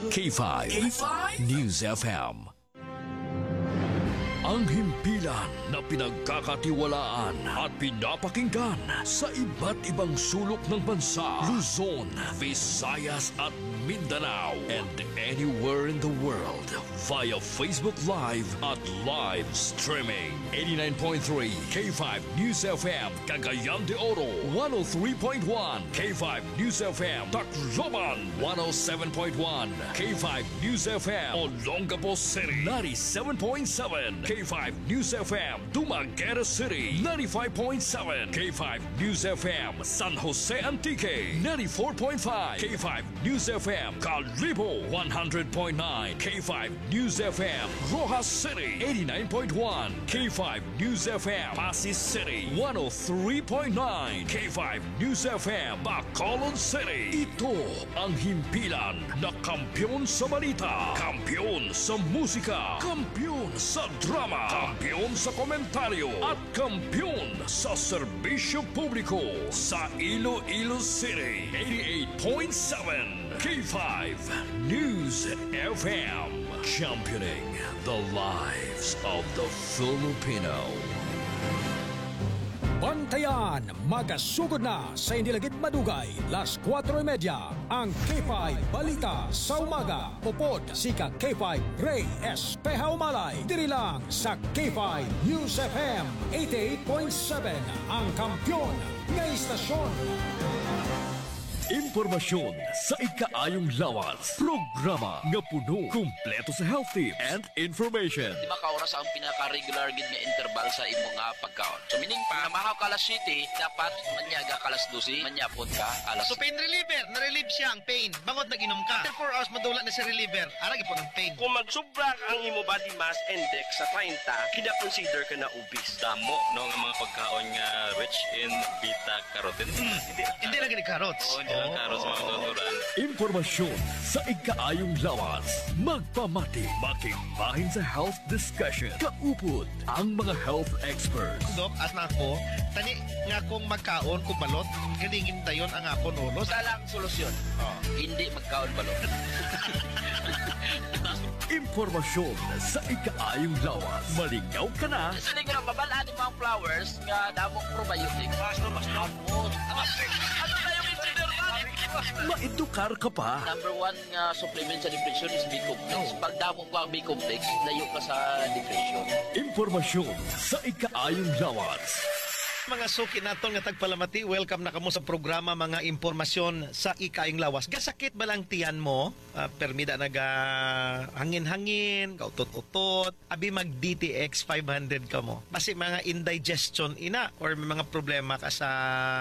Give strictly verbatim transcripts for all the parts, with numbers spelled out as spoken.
K five, K five News F M. Ang himpilan na pinagkakatiwalaan at pinapakinggan sa iba't ibang sulok ng bansa, Luzon, Visayas at Mindanao, and anywhere in the world via Facebook Live at live streaming. eighty-nine point three K five News F M, Cagayan de Oro, one oh three point one K five News F M, Tacloban, one oh seven point one K five News F M, Olongapo City, ninety-seven point seven K five News F M, Dumaguete City, ninety-five point seven K five News F M, San Jose Antique, ninety-four point five K five News F M, Calibo, one hundred point nine K five News F M, Rojas City, eighty-nine point one K five News F M, Pasig City, one oh three point nine K five News F M, Bacolod City. Ito ang himpilan na kampyon sa balita, kampyon sa musika, kampyon sa drama, kampyon sa komentaryo, at kampyon sa serbisyo publiko sa Iloilo City. eighty-eight point seven K five News F M, championing the lives of the Filipino. Bantayan, magasugod na sa Indilagit Madugay, las kwatro y media, ang K five Balita sa Umaga. Upod si ka K five Ray Espeja Umalay. Diri lang sa K five News F M eighty-eight point seven, ang kampyon ng istasyon. Impormasyon sa ikaayong lawas. Programa nga puno, kumpleto sa health tips and information. Di ba kaoras ang pinaka-regular gid nga interval sa imong nga pagkaon. So meaning pa, namahaw ka alas siyete, dapat manyaga ka alas dose, manyapon ka alas. So pain reliever, na-relieve siya ang pain. Bangod nag-inom ka. After four hours madula na si reliever, arag po ng pain. Kung magsubra ang imo body mass index sa thirty, kina-consider ka na obese. Damo no nga mga pagkaon nga rich in beta carotene. Hmm. Hindi, hindi lang gani carrots. Oo, hindi lang carrots mga natural. Impormasyon sa ikaayong lawas. Magpamati, makigbahin sa health discussion. Kaupod ang mga health experts. Dok, as na ako, tani nga kung magkaon kung balot, ganingin dayon ang akon ulos. Sa lang solusyon. Oh. Hindi magkaon balot. Impormasyon sa ikaayong lawas. Maligaw ka na. Sa ligo na babalaan ng mga flowers nga damong probiotic. Mas na mas hapon. Ano na yung insider ba? Maedukar ka pa. Number one nga supplement sa depression is B-complex. Pag damong ko ang B-complex, layo ka sa depression. Impormasyon sa ikaayong lawas. Mga suki naton nga tagpalamati, welcome na kamo sa programa mga impormasyon sa ikaing lawas. Gasakit ba lang tiyan mo? Uh, permida naga hangin-hangin, kautot-utot, abi mag D T X five hundred ka mo. Basi mga indigestion ina or may mga problema ka sa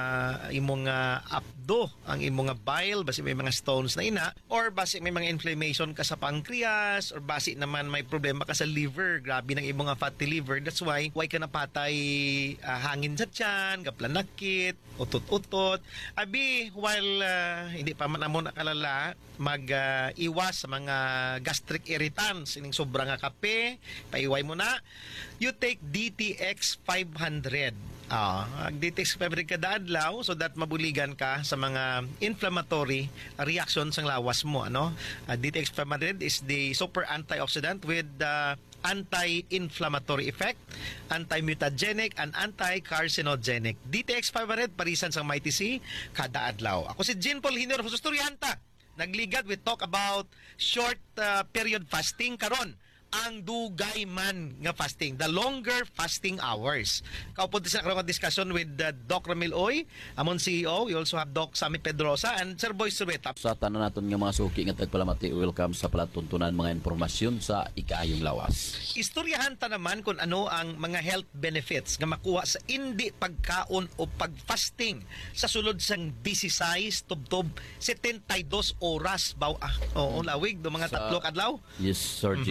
imong uh, abdo, ang imong uh, bile, basi may mga stones na ina, or basi may mga inflammation ka sa pancreas, or basi naman may problema ka sa liver, grabe ng imong uh, fatty liver. That's why why ka napatay uh, hangin sa tiyan, kaplanakit, utot-utot. Abi, while uh, hindi pa man amo nakalala, mag-iwas uh, sa mga gastric irritants, ining sobra nga kape, paiway mo na, you take D T X five hundred. Ah, ang D T X five hundred kada adlaw so that mabuligan ka sa mga inflammatory reactions ng lawas mo, ano? Uh, D T X five hundred is the super antioxidant with uh, anti-inflammatory effect, anti-mutagenic, and anti-carcinogenic. D T X five hundred parisan sang Mighty C kada adlaw. Ako si Jean Paul Hiner, Husustoryanta. Nagligad, we talk about short uh, period fasting karon. Ang dugay man nga fasting, the longer fasting hours. Kaupod sa karon discussion with uh, Doc Ramil Oy, amon C E O. We also have Doc Sammy Pedrosa and Sir Boy Surbeta. Sa tanan naton nga mga suki nga tagpalamati, welcome sa palatuntunan mga impormasyon sa ikaayong lawas. Istoryahan ta naman kung ano ang mga health benefits nga makuha sa hindi pagkaon o pagfasting sa sulod sang sixteen tubtob seventy-two oras baw ah, oo lawig do mga Sa, tatlo kadlaw. Yes, Sir mm-hmm. G P. So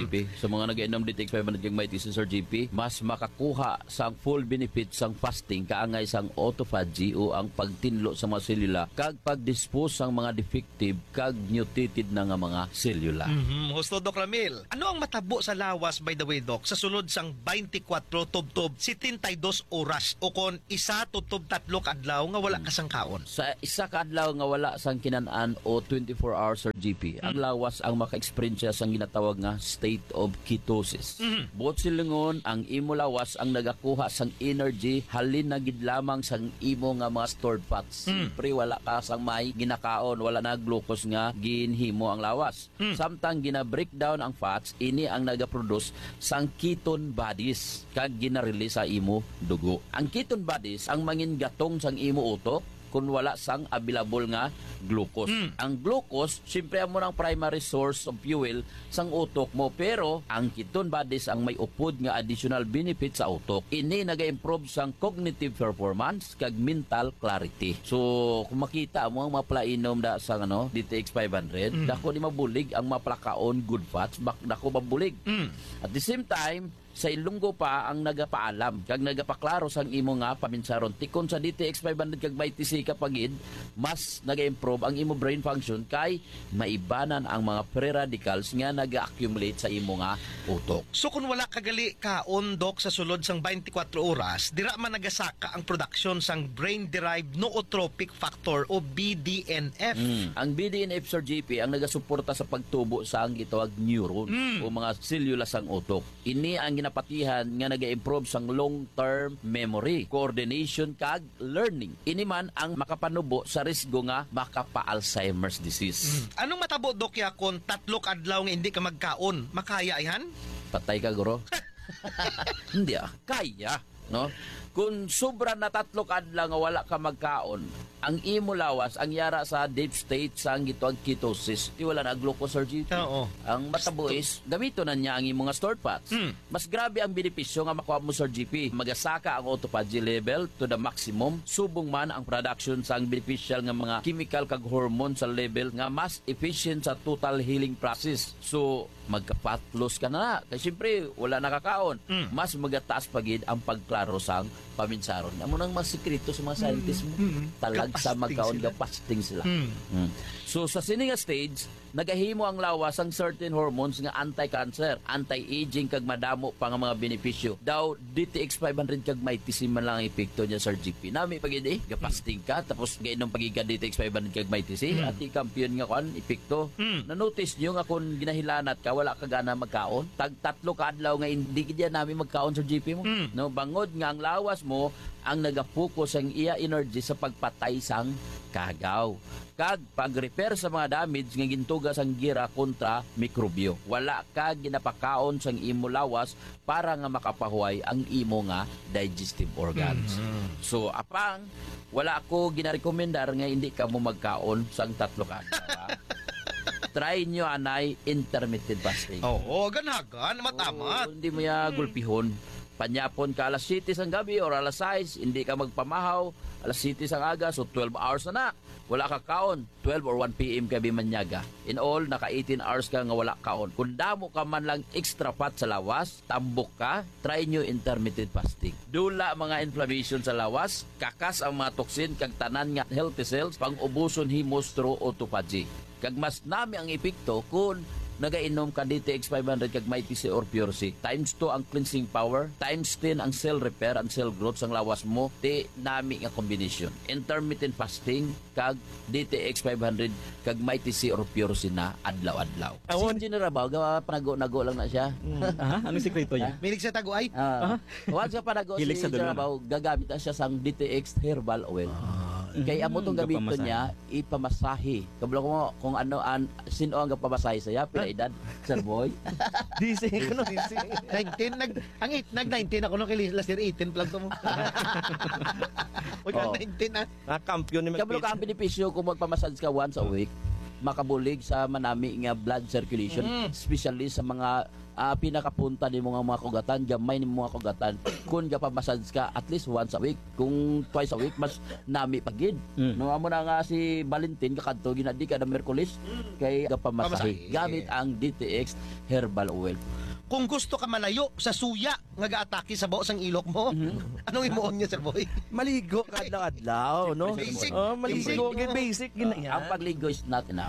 Sa mga nag-inom D T X five hundred kag may Sir G P, mas makakuha sang full benefit sang fasting kaangay sang autophagy o ang pagtinlo sa mga selula kag pag-dispose sang mga defective kag mutated na nga mga selula. Mhm. Husto, Doc Ramil. Ano ang matabo sa lawas, by the way, Doc, sa sulod sang twenty-four tubtob setenta y dos oras o kon isa tubtob tatlo kadlaw nga wala ka sang kaon? Sa isa ka adlaw nga wala sang kinan-an o twenty-four hours Sir G P, ang lawas ang maka-experience sang ginatawag nga state of ketosis. Mhm. Buot silingon, ang imo lawas ang nagakuha sang energy halin na gid lamang sang imo nga mga stored fats. Siyempre wala ka sang may ginakaon, wala na glucose nga ginhimo ang lawas. Samtang gina-breakdown ang fats, ini ang nagaproduce sang ketone bodies kag gina-release sa imo dugo. Ang ketone bodies ang mangin gatong sang imo utok kung wala sang available nga glucose. Ang glucose, siyempre mo ng primary source of fuel sang utok mo, pero ang ketone bodies ang may upod nga additional benefit sa utok. Ini naga-improve sang cognitive performance kag mental clarity. So, kung makita mo ang maplainom da sang ano, D T X five hundred, mm. dako ni mabulig ang maplakaon good fats, bak dako mabulig. Mm. At the same time, sa Ilunggo pa ang nagapaalam kag nagapaklaro sang imo nga paminsaron tikon sa D T X five hundred kag may T C kapagid mas naga-improve ang imo brain function kay maibanan ang mga free radicals nga naga-accumulate sa imo nga utok. So kung wala kagali kaon, Doc, sa sulod sang twenty-four oras, dira man nagasaka ang production sang brain-derived nootropic factor o B D N F. Mm. Ang B D N F, Sir G P, ang nagasuporta sa pagtubo sa ang gitawag neurons mm. o mga selula sang utok. Ini ang napatihan nga naga-improve sang long-term memory, coordination kag learning. Ini man ang makapanubo sa risgo nga makapa-Alzheimer's disease. Mm. Anong matabo, Doc, ya kung tatlo kadlaw nga hindi ka magkaon? Makaya yan? Patay ka, guro. Hindi ah, kaya, no? Kung sobra na tatlo kadlaw nga wala ka magkaon, ang imo lawas ang yara sa deep state sa ang gitawag ketosis, di wala na glucose or G P. Oo. Ang matabo is gamito na niya ang imong nga stored fats. Hmm. Mas grabe ang benepisyo nga makuha mo sa G P. Magasaka ang autophagy level to the maximum, subong man ang production sa ang beneficial nga mga chemical kag hormone sa level nga mas efficient sa total healing process. So magka-fat loss ka na. Kasi siyempre, wala nakakaon. Mm. Mas magataas pagid ang pagklaro sang paminsaron. Amo nang mas sikreto sa mga scientists mo. Mm. Talag sa magkaon ga fasting sila. Mm. Mm. So sa sininga stage, nagahimo ang lawas ang certain hormones nga anti-cancer, anti-aging kag madamo pa nga mga benepisyo. Daw D T X five hundred kag may T C man lang ang epekto niya sa G P. Nami pagid eh, ga fasting ka tapos gainom pagiga D T X five hundred kag may T C mm. at i-kampiyon nga kuan epekto. Mm. Na-notice niyo nga kung ginahilanat ka wala ka gana magkaon, tag tatlo ka adlaw nga hindi gid namin magkaon sa G P mo. Mm. No, bangod nga ang lawas mo ang nagapokus ang iya energy sa pagpatay sang kagaw. Kag pag-repair sa mga damage nga gintuga sang gira kontra mikrobyo. Wala ka ginapakaon sang imo lawas para nga makapahuway ang imo nga digestive organs. Mm-hmm. So apang wala ko ginarekomendar nga hindi ka mo magkaon sang tatlo ka adlaw. Try nyo anay intermittent fasting. Oo, oh, ganagan, matamat. Oh, hindi mo ya gulpihon. Panyapon ka alas siyete sang gabi or alas sais, hindi ka magpamahaw, alas siyete sang aga, so twelve hours na na. Wala ka kaon, twelve or one p m ka bimanyaga. In all, naka eighteen hours ka nga wala kaon. Kung damo ka man lang extra fat sa lawas, tambok ka, try nyo intermittent fasting. Dula mga inflammation sa lawas, kakas ang mga toxin, kag tanan nga healthy cells, pang ubuson himos through autophagy. Kag mas nami ang epekto kung nagainom ka D T X five hundred kag may T C or Pure C. Times two ang cleansing power, times ten ang cell repair and cell growth sang lawas mo. Ti nami nga combination. Intermittent fasting kag D T X five hundred kag may T C or Pure C na adlaw-adlaw. Si Engineer Rabaw, gawa panago-nago lang na siya. Mm. Aha, anong sikreto niya? Milig sa taguay? Ah. Once ka panago si Engineer Rabaw, gagamit na siya sang D T X herbal oil. Ah. Kaya amo tong gamiton niya ipamasahe. Kablo ko mo kung ano an sino ang pamasahe saya pila edad Sir Boy. D C ko no. nineteen nag ang eight nag nineteen ako no kay last year eighteen plan to mo. O Oh. nineteen na. Ah, kampiyon ni Kablo ka ang benepisyo kung magpamassage ka once a week, makabulig sa manami nga blood circulation, mm. especially sa mga uh, pinakapunta ni mga mga kugatan, gamay ni mga kugatan. Kung gapa-massage ka at least once a week, kung twice a week, mas nami pagid. Mm. No, amo na nga si Valentin, kakadto, ginadi ka na Merkulis, kay gapa-massage. Gamit ang D T X herbal oil. kung gusto ka malayo sa suya nga gaatake sa baos ang ilok mo. Anong imuon niya, Sir Boy? Maligo ka adlaw-adlaw, no? Basic. Oh, maligo, Basic. basic, basic yun na yan. Ang pagligo is not enough.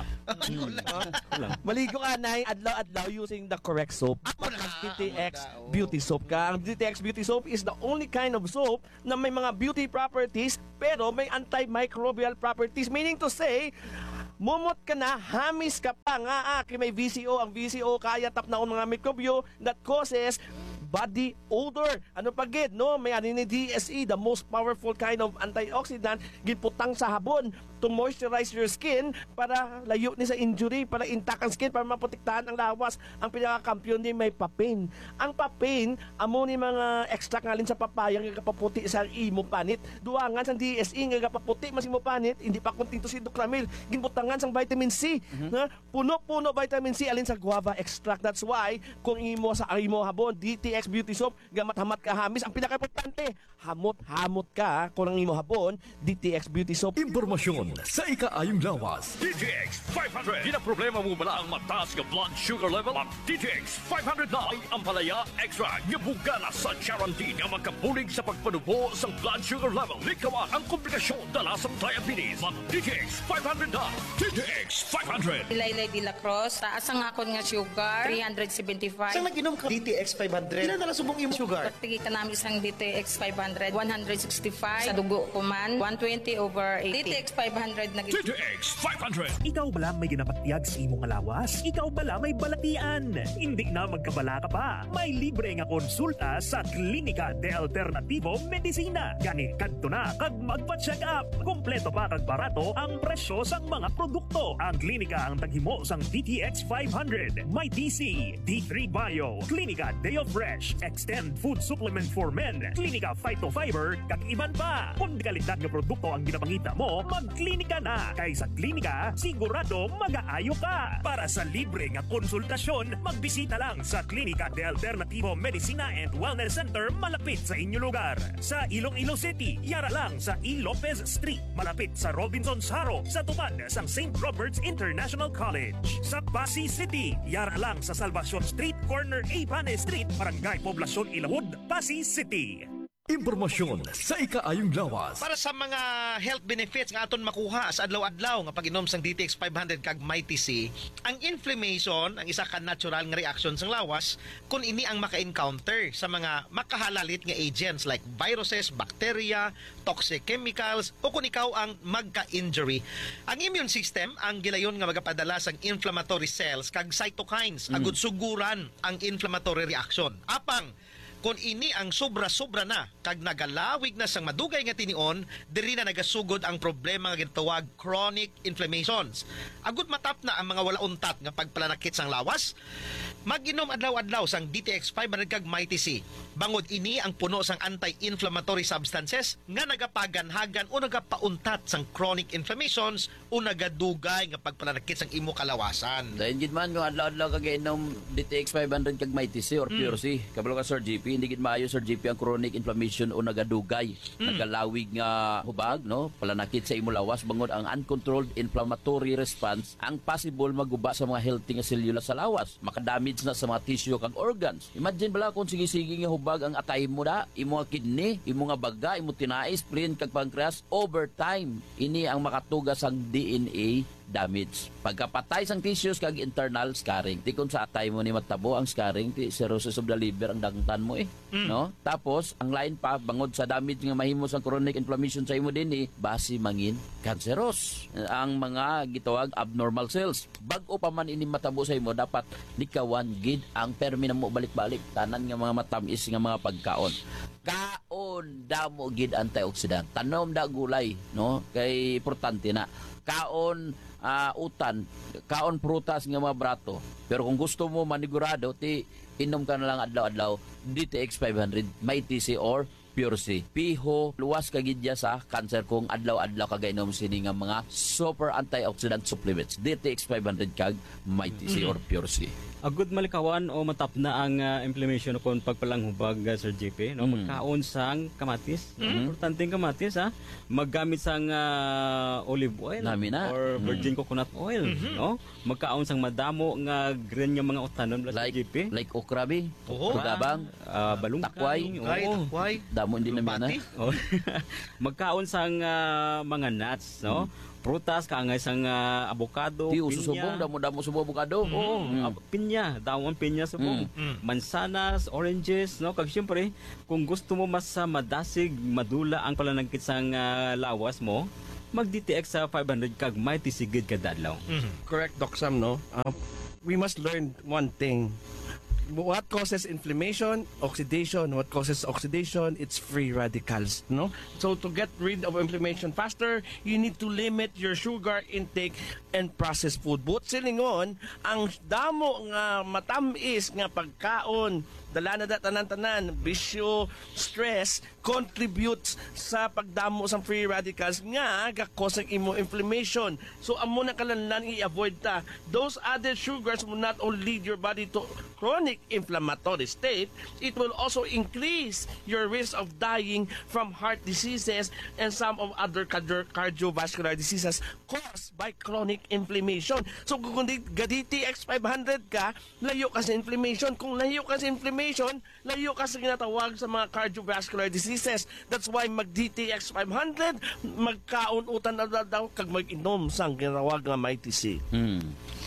Maligo ka na adlaw-adlaw using the correct soap. Amo na. D T X Amo na, oh. Beauty Soap ka. Ang D T X Beauty Soap is the only kind of soap na may mga beauty properties pero may antimicrobial properties. Meaning to say, mumot ka na, hamis ka pa nga, ah, kay may V C O. Ang V C O kaya tap na ang mga mikrobyo that causes body odor. Ano pa gid, no? May ano ni D S E, the most powerful kind of antioxidant, giputang sa habon to moisturize your skin para layo ni sa injury, para intact ang skin, para maprotektahan ang lawas. Ang pinaka-kampiyon ni may papain. Ang papain, amo ni mga extract ngalin sa papaya nga kapaputi sa imo panit. Duangan sa D S E nga kapaputi mas imo panit, hindi pa kunting to si Ducramil. Ginbutangan sang vitamin C. Mm-hmm. Na puno-puno vitamin C alin sa guava extract. That's why kung imo sa imo habon, D T X Beauty Soap, gamat-hamat ka hamis, ang pinaka-importante, hamot-hamot ka kung ang imo habon, D T X Beauty Soap. Impormasyon sa ikaayong lawas. D T X five hundred. Ginaproblema mo bala ang mataas nga blood sugar level? Ang D T X five hundred na ay ang palaya extra nga bugana sa guarantee nga magkabulig sa pagpanubo sa blood sugar level. Likawan ang komplikasyon dala sa diabetes. Ang D T X five hundred na. D T X five hundred. Laylay de la Cruz, taas ang akon nga sugar, three seventy-five. Saan nag-inom ka D T X five hundred? Ilan na lang subong imo sugar? Pagtigi ka namin isang D T X five hundred, one sixty-five. Sa dugo ko man, one twenty over eighty. D T X five hundred na D T X five hundred. Ikaw bala may ginapatiyag sa imong alawas? Ikaw bala may balatian? Hindi na magkabala ka pa. May libre nga konsulta sa Klinika de Alternativo Medicina. Gani kadto na kag magpa-check up. Kompleto pa kag barato ang presyo sang mga produkto. Ang klinika ang taghimo sang D T X five hundred. May D C, D three Bio, Klinika Deo Fresh, Extend Food Supplement for Men, Klinika Phytofiber, kag iban pa. Kung di kalidad nga produkto ang ginapangita mo, magklinika na. Kay sa klinika, sigurado mag-aayo ka. Para sa libre nga konsultasyon, magbisita lang sa Klinika de Alternativo Medicina and Wellness Center malapit sa inyo lugar. Sa Iloilo City, yara lang sa E. Lopez Street, malapit sa Robinson's Haro, sa tupad sang Saint Robert's International College. Sa Pasig City, yara lang sa Salvacion Street, corner A. Pane Street, Barangay Poblacion Ilawod, Pasig City. Impormasyon sa ikaayong lawas. Para sa mga health benefits nga aton makuha sa adlaw-adlaw nga pag-inom sang D T X five hundred kag Mighty C, ang inflammation ang isa ka natural nga reaction sang lawas kung ini ang maka-encounter sa mga makahalalit nga agents like viruses, bacteria, toxic chemicals o kung ikaw ang magka-injury. Ang immune system ang gilayon nga magapadala sang inflammatory cells kag cytokines agud suguran ang inflammatory reaction. Apang kung ini ang sobra-sobra na kag nagalawig na sang madugay nga tinion, diri na nagasugod ang problema nga gitawag chronic inflammations. Agud matap na ang mga wala untat nga pagpalanakit sang lawas, mag-inom adlaw-adlaw sang D T X five hundred kag Mighty C. Bangod ini ang puno sang anti-inflammatory substances nga nagapaganhagan o nagapauntat sang chronic inflammations o nagadugay nga pagpalanakit sang imo kalawasan. Dahil gid man yung adlaw-adlaw kag inom D T X five hundred kag Mighty C or Pure C. Kabalo ka Sir G P, hindi gid maayo Sir G P ang chronic inflammation o nagadugay, nagalawig nga hubag, no? Palanakit sa imo lawas bangod ang uncontrolled inflammatory response ang possible maguba sa mga healthy nga selula sa lawas, makadamage na sa mga tissue kag organs. Imagine bala kung sige-sige nga hubag ang atay mo da, imo nga kidney, imo nga baga, imo tinais, spleen kag pancreas, over time ini ang makatugas ang D N A damage. Pagkapatay sang tissues kag internal scarring. Ti kun sa atay mo ni matabo ang scarring, ti cirrhosis of the liver ang dangtan mo eh. Mm. No? Tapos ang lain pa bangod sa damage nga mahimo sang chronic inflammation sa imo dinhi, basi mangin cancerous. Ang mga gitawag abnormal cells. Bag-o pa man ini matabo sa imo, dapat likawan gid ang permi na mo balik-balik tanan nga mga matamis nga mga pagkaon. Kaon damo gid antioxidant. Tanom da gulay, no? Kay importante na kaon uh, utan, kaon prutas nga mga brato. Pero kung gusto mo manigurado, ti inom ka na lang adlaw-adlaw D T X five hundred, Mighty C or Pure C. Piho, luwas kagidya sa cancer kung adlaw-adlaw kagainom sini nga mga super antioxidant supplements. D T X five hundred kag Mighty C or Pure C. Agud malikawan o matap na ang uh, inflammation kon pagpalanghubag uh, Sir J P, no? Mm. Magkaon sang kamatis. Mm. Importanteng kamatis ha. Maggamit sang uh, olive oil Nami na. or virgin Mm. coconut oil, Mhm. no? Magkaon sang madamo nga green nga mga utanon Sir Like, J P. like okrabi, Oo. kudabang, uh, balungkay, takway. Kahit oo. akway. damo din naman na. Lumpati. Oh. Magkaon sang uh, mga nuts, no? Prutas, kaangay sang uh, avocado, Di ususubong, damo-damo subo avocado. Oo, Mm. ah, pinya, dawon pinya subong. Mm. Mansanas, oranges, no? Kag syempre, kung gusto mo mas ah, madasig, madula ang palanangkit sang ah, lawas mo, mag-D T X sa five hundred kag Mighty Sigid kada adlaw. Correct, Doc Sam, no? Uh, we must learn one thing. What causes inflammation? Oxidation. What causes oxidation? It's free radicals, no? So to get rid of inflammation faster, you need to limit your sugar intake and processed food. But silingon, ang damo nga matamis nga pagkaon, dala na da tanan-tanan, bisyo, stress, contributes sa pagdamo sa free radicals nga gakos ang imo inflammation. So amo na kalanlan i-avoid ta. Those added sugars will not only lead your body to chronic inflammatory state, it will also increase your risk of dying from heart diseases and some of other cardio- cardiovascular diseases caused by chronic inflammation. So kung D T X five hundred ka, layo ka sa inflammation. Kung layo ka sa inflammation, layo ka sa ginatawag sa mga cardiovascular diseases. That's why mag-D T X five hundred, magkaun-utan na daw kag mag-inom sang ginatawag nga Mighty C. Mm.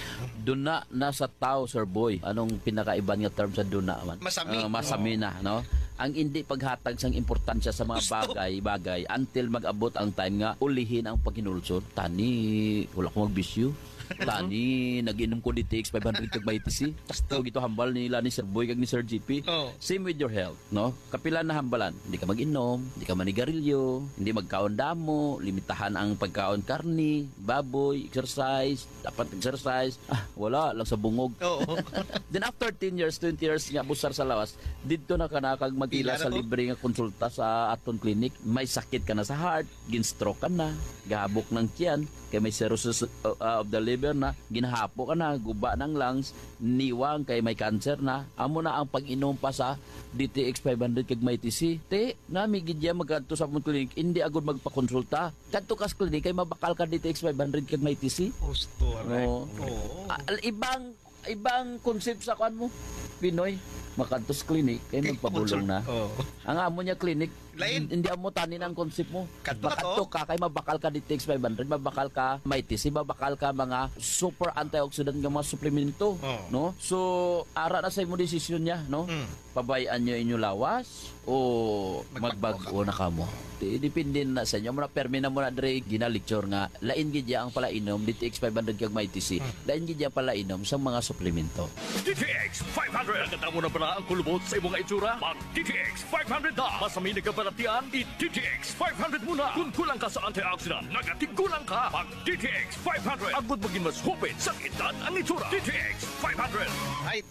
Duna na sa tao, Sir Boy. Anong pinakaiban nga term sa duna man? Masami. Ah, masami na, no? Ang hindi paghatag sang importansya sa mga bagay-bagay until mag-abot ang time nga ulihin ang paghinulsod. Tani, wala ko magbisyo. Tani, nag-inom ko D T X five hundred kag Mighty C. Tasto gito hambal nila ni Sir Boy kag ni Sir G P. Oh. Same with your health, no? Kapila na hambalan. Hindi ka mag-inom, hindi ka manigarilyo, hindi magkaon damo, limitahan ang pagkaon karni, baboy, exercise, dapat exercise. Ah, wala lang sa bungog. Oo. Then after ten years, twenty years nga busar sa lawas, dito na ka na kag magila Pila na sa to? libre nga konsulta sa aton clinic. May sakit ka na sa heart, gin-stroke ka na, gahabok ng tiyan, kay may cirrhosis uh, uh, of the liver na, ginahapo ka na, guba ng lungs, niwang kay may cancer na, amo na ang pag-inom pa sa D T X five hundred kag Mighty C. Te, nami gidya magkadto sa among clinic, hindi agad magpakonsulta. Kadto kas clinic kay mabakal ka D T X five hundred kag Mighty C. Gusto, right? Oo. Oo. Ah, ibang ibang concept sa kan mo. Pinoy, makadtos clinic kay magpabulong na. Oo. Ang amo niya clinic, Lain. hindi amo tanin ang concept mo. Kadto na Bakadto to. ka kay mabakal ka D T X five hundred, mabakal ka Mighty C, mabakal ka mga super antioxidant nga mga suplemento, Oo. no? So ara na sa imo desisyon niya, no? Mm. Pabayaan niyo inyo lawas o Magbago magbago na kamo. Di depende na sa inyo. Muna permi na muna dire gina-lecture nga lain gid ang palainom D T X five hundred kag Mighty C. Lain gid ang palainom sa mga suplemento. D T X five hundred. Nagkata mo na pala ang kulubot sa imong itsura? Mag-D T X five hundred na. Masami na kabalatian, i-D T X five hundred muna. Kung kulang ka sa antioxidant, nagatigulang ka. Mag-D T X five hundred. Agud maging mas hupit sa edad ang itsura. D T X five hundred. Right.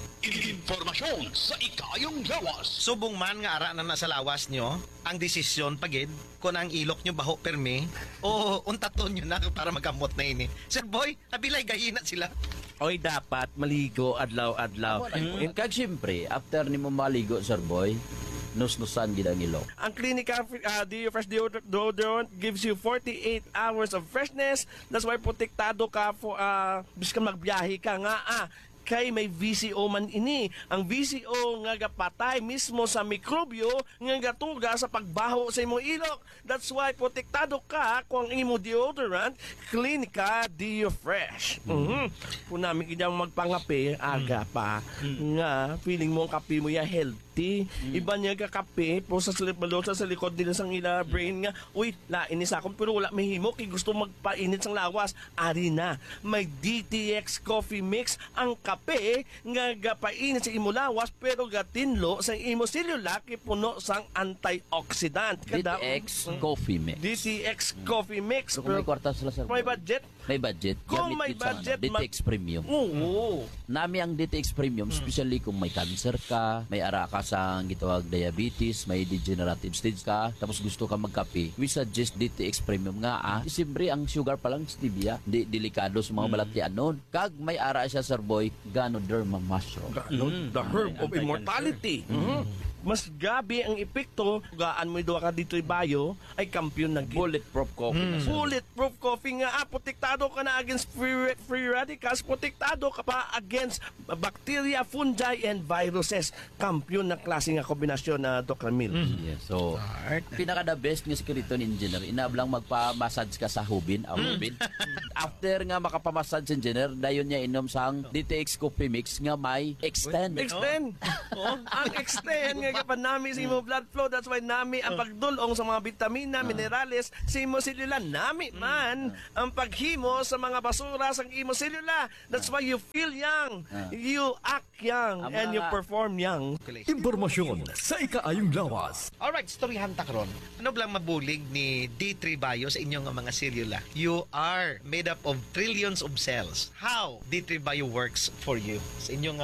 Impormasyon sa ikayong lawas. Subong man nga ara na nasa lawas nyo, ang desisyon pagid kung ang ilok nyo baho permi o untaton nyo na para magamot na ini. Sir Boy, abilay gahina sila. Oy, dapat maligo adlaw-adlaw. Mm. Kag syempre, after nimo maligo, Sir Boy, nus-nusan gid ang ilong. Ang Clinica uh, Dio Fresh Deodorant gives you forty-eight hours of freshness. That's why protektado ka for uh, biskan magbiyahe ka nga ah. Kay may V C O man ini. Ang V C O nga gapatay mismo sa mikrobyo nga gatuga sa pagbaho sa imong ilok. That's why protektado ka kung ang imo deodorant Clinica Dio Fresh. Mhm. Kung namin kanyang magpangape aga pa nga feeling mo ang kape mo ya healthy. Iba niya kakape po sa slip balota sa likod nila sang ila brain nga uy lain ni sa akong pero wala mahimo kay gusto magpainit sang lawas. Ari na may D T X coffee mix ang kape nga gapainit sa imo lawas pero gatinlo sa imo selula kay puno sang antioxidant. D T X Coffee Mix. D T X coffee mix. So kung may kwarta sila, Sir May Boy, budget? may budget, Kung gamit may yun sa ano, budget, D T X Premium. Oo. Nami ang D T X Premium, especially kung may cancer ka, may ara ka sang gitawag diabetes, may degenerative stage ka, tapos gusto ka magkape, we suggest D T X Premium nga ah. Siyempre, ang sugar pa lang stevia, di delikado sa mga balatian nun. Kag may ara siya, Sir Boy, Ganoderma mushroom. No, the herb of immortality. Mhm. Mas gabi ang epekto, gaan mo duwa ka dito bayo, ay kampiyon ng Bulletproof coffee. na, Sir Boy. bulletproof coffee nga, ah, protektado ka na against free, free radicals, protektado ka pa against bacteria, fungi, and viruses. Kampiyon na klase nga kombinasyon na Doctor Mil. Yes. So, pinaka the best nga skeleton engineer, inablang magpa-massage ka sa hubin, ang hubin. After nga makapamassage engineer, dayon niya inom sang D T X Coffee Mix nga may extend. Extend. Oh, ang extend nga kapan nami sa imo blood flow, that's why nami ang pagdulong sa mga vitamina, minerales sa imo selula, nami man ang paghimo sa mga basura sa imo selula. That's why you feel young, you act young, Ang and you mga- perform young. Impormasyon sa ikaayong lawas. Alright, storyahan ta karon. Ano blang mabulig ni D three Bio sa inyong mga selula? You are made up of trillions of cells. How D three Bio works for you sa inyong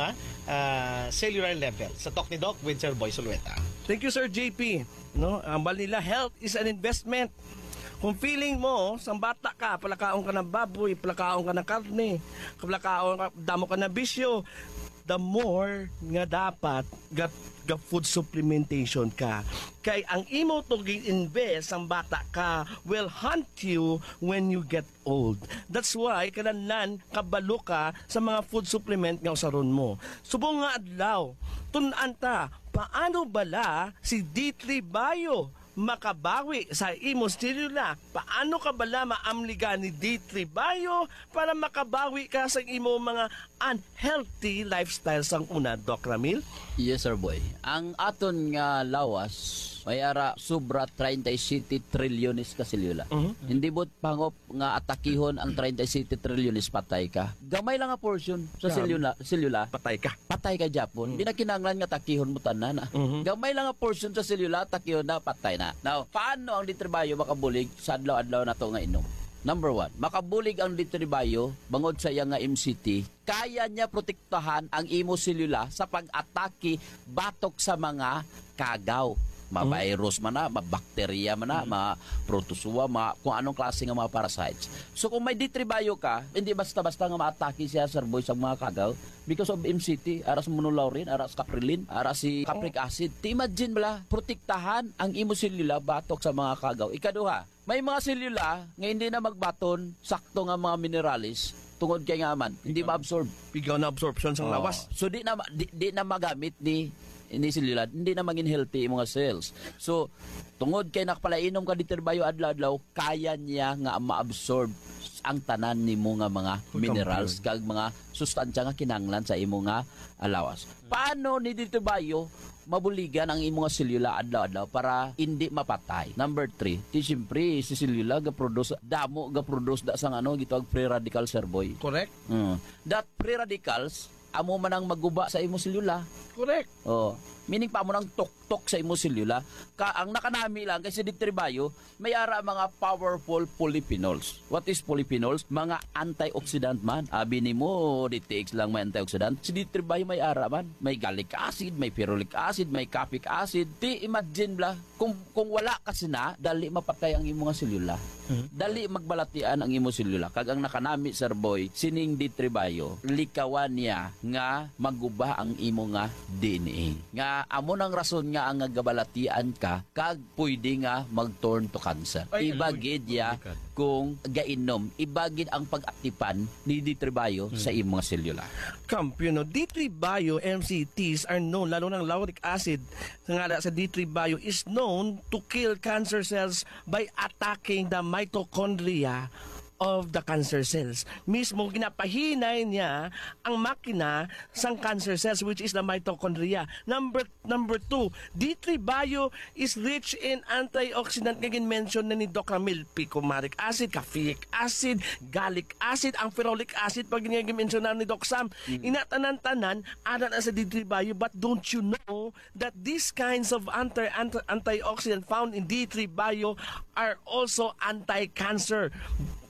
uh, cellular level? Sa Talk ni Doc with Sir Boy Sulueta. Thank you, Sir J P. No, ang balila, health is an investment. Kung feeling mo, sa bata ka, palakaon ka ng baboy, palakaon ka ng karne, palakaon ka, damo ka ng bisyo, the more nga dapat ga, ga food supplementation ka. Kay ang imo to invest ang bata ka will hunt you when you get old. That's why kananlan kabalo ka sa mga food supplement nga usaron mo. Subong nga adlaw, tun-an ta, paano bala si D three Bio makabawi sa imo selula? Paano ka bala maamliga ni D three Bio para makabawi ka sa imo mga unhealthy lifestyle sang una, Doc Ramil? Yes, Sir Boy. Ang aton nga lawas, may ara sobra thirty-seven trilyones ka selula. Hindi bot pangop nga atakihon ang thirty-seven trilyones patay ka. Gamay lang nga portion sa selula, selula Patay ka. patay ka Japon. Di na kinanglan nga takihon mo tanan na. Gamay lang nga portion sa selula, takihon na, patay na. Now, paano ang litrabayo makabulig sa adlaw-adlaw na to nga inom? Number one, makabulig ang litrabayo bangod sa iya nga M C T, kaya niya protektahan ang imo selula sa pag-atake batok sa mga kagaw. Ma-virus man na, ma-bacteria man na, ma-protozoa, ma kung anong klase ng mga parasites. So kung may D three Bio ka, hindi basta-basta nga ma-atake siya, Sir Boy, sa mga kagaw because of M C T, aras monolaurin, aras caprilin, aras si capric acid. Ti imagine bala, protektahan ang imo selula batok sa mga kagaw. Ikaduha, may mga selula nga hindi na magbaton, sakto nga mga mineralis, tungod kay nga man, hindi ma-absorb. Pigaw na absorption sang lawas. So di na ma- di, di na magamit ni ni selula, hindi na maging healthy yung mga cells. So tungod kay nakapalainom ka dito bayo adlaw-adlaw, kaya niya nga ma-absorb ang tanan nimo nga mga minerals kag mga sustansya nga kinanglan sa imo nga alawas. Paano ni dito bayo mabuligan ang imo nga selula adlaw-adlaw para hindi mapatay? Number three, ti siyempre si selula ga produce damo ga produce da sang ano gitawag free radical, Sir Boy. Correct? Mm. That free radicals amo man ang maguba sa imo selula. Correct. Oh, meaning pa mo nang tok-tok sa imo selula. Ka ang nakanami lang kasi D three Bio may ara mga powerful polyphenols. What is polyphenols? Mga antioxidant man. Abi nimo D T X lang may antioxidant. Si D three Bio may ara man. May gallic acid, may ferulic acid, may capic acid. Ti imagine bla kung kung wala kasi na dali mapatay ang imo nga selula. Dali magbalatian ang imo selula. Kag ang nakanami, Sir Boy, sining D three Bio, likawan niya nga maguba ang imo nga D N A. Nga amo nang rason nga ang gabalatian ka kag pwede nga mag-turn to cancer. Ibagid ya kung gainom, ibagid ang pag-atipan ni D three Bio sa imo nga selula. Kampiyon, no? D three Bio M C Ts are known, lalo ng lauric acid nga sa D three Bio is known to kill cancer cells by attacking the mitochondria of the cancer cells. Mismo ginapahinay niya ang makina sang cancer cells, which is the mitochondria. Number number two, D three Bio is rich in antioxidant nga gin-mention na ni Doc Ramil. Picomaric acid, caffeic acid, gallic acid, ang ferulic acid pag gin-mention na ni Doc Sam. Mm. Inatanan-tanan ana na sa D three Bio, but don't you know that these kinds of anti, anti antioxidant found in D three Bio are also anti-cancer.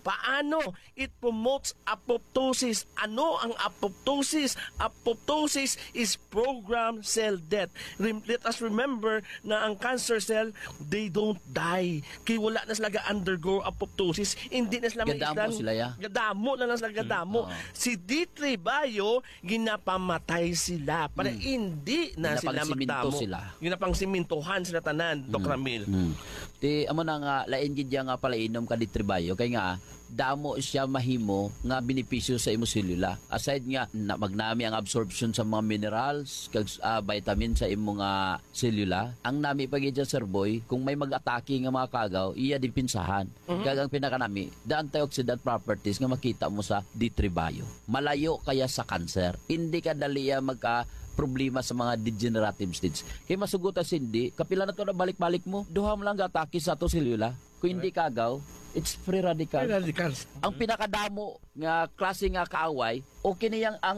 Paano? It promotes apoptosis. Ano ang apoptosis? Apoptosis is programmed cell death. Rem- let us remember na ang cancer cell, they don't die. Kaya wala na sila ga-undergo apoptosis. Hindi na sila Gadamo maisdan- sila, ya. Gadamo na lang sila gadamo. Oo. Si D three Bio, ginapamatay sila para hindi na sila Ginapangsiminto magdamo. sila. Ginapangsimintuhan sila tanan, Doc Ramil. Hmm. Ti amo na nga lain gid nga pala inom ka di tribayo kay nga damo siya mahimo nga benepisyo sa imo selula. Aside nga na magnami ang absorption sa mga minerals kag uh, vitamin sa imo nga selula, ang nami pagid sa serboy kung may mag-atake nga mga kagaw, iya dipinsahan. Mm-hmm. Kag ang pinakanami, the antioxidant properties nga makita mo sa D three Bio. Malayo kaya sa cancer. Hindi ka daliya magka problema sa mga degenerative stage. Kaya masugutan sindi, kapila na to na balik-balik mo, duha mo lang gatake sa to selula. Kung hindi kagaw, it's free radical. Radicals. Ang pinakadamo nga klase nga kaaway, okay niyang ang